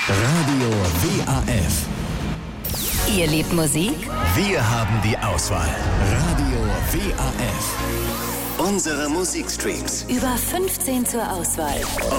Radio WAF. Ihr liebt Musik? Wir haben die Auswahl. Radio WAF. Unsere Musikstreams. Über 15 zur Auswahl.